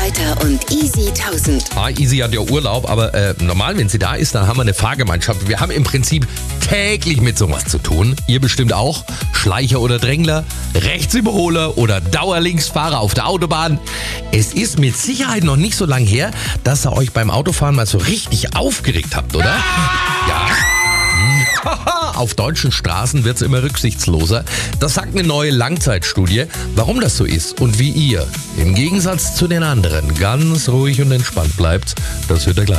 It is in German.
Reiter und Easy 1000. Easy hat ja Urlaub, aber normal, wenn sie da ist, dann haben wir eine Fahrgemeinschaft. Wir haben im Prinzip täglich mit sowas zu tun. Ihr bestimmt auch. Schleicher oder Drängler, Rechtsüberholer oder Dauerlinksfahrer auf der Autobahn. Es ist mit Sicherheit noch nicht so lang her, dass ihr euch beim Autofahren mal so richtig aufgeregt habt, oder? Ja. Auf deutschen Straßen wird's immer rücksichtsloser. Das sagt eine neue Langzeitstudie. Warum das so ist und wie ihr im Gegensatz zu den anderen ganz ruhig und entspannt bleibt, das hört ihr gleich.